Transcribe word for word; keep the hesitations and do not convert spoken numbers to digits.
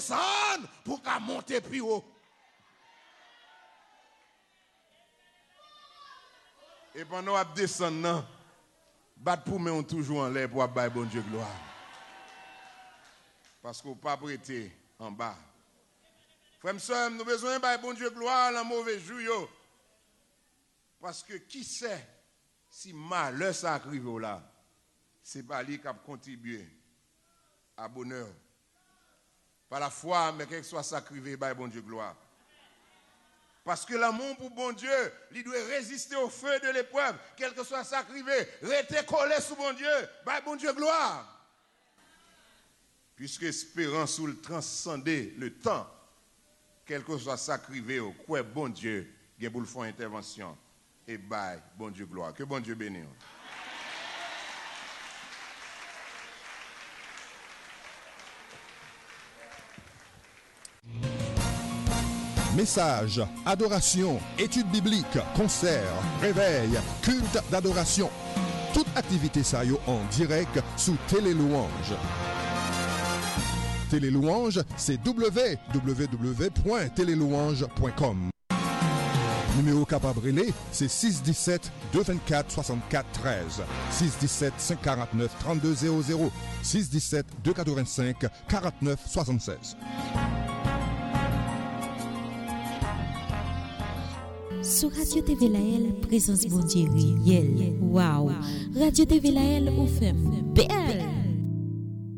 descendre pour qu'à monter plus haut. Et pendant qu'on descend, bat pour nous toujours en l'air pour bailler bon Dieu gloire. Parce qu'on pas prêté en bas. Frères et sœurs, nous avons besoin de bon Dieu gloire dans mauvais jour. Parce que qui sait si malheur ça arrive là, c'est pas lui qui a contribué à bonheur. Par la foi, mais quel que soit ça arrive, bah bon Dieu gloire. Parce que l'amour pour bon Dieu, il doit résister au feu de l'épreuve, quel que soit ça arrive, rester collé sous bon Dieu, bah bon Dieu gloire. Puisque espérance ou le transcender le temps, quel que soit ça arrive, quoi bon Dieu, il pour le faire intervention et bah bon Dieu gloire. Que bon Dieu bénisse. Messages, adoration, études bibliques, concerts, réveil, culte d'adoration. Toute activité ça yo en direct sous Télé Louange. Télé Louange, c'est w w w point télé louange point com. Numéro capable relais, c'est six un sept, deux deux quatre, soixante-quatre treize. six un sept, cinq quatre neuf, trois deux zéro zéro. six un sept, deux quatre cinq, quarante-neuf soixante-seize. Sur Radio T V Laël, présence bon Dieu réel. Waouh! Radio T V Laël, ou fait belle!